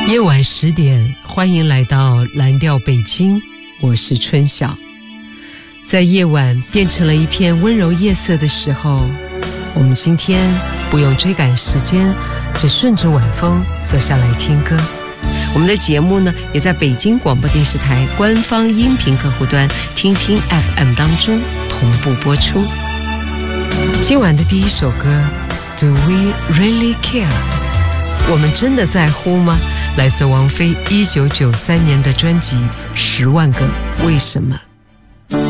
夜晚10点，欢迎来到蓝调北京，我是春晓。在夜晚变成了一片温柔夜色的时候，我们今天不用追赶时间，只顺着晚风走下来听歌。我们的节目呢，也在北京广播电视台官方音频客户端听听 FM 当中同步播出。今晚的第一首歌 Do We Really Care？ 我们真的在乎吗？来自王菲1993年的专辑《10万个为什么》。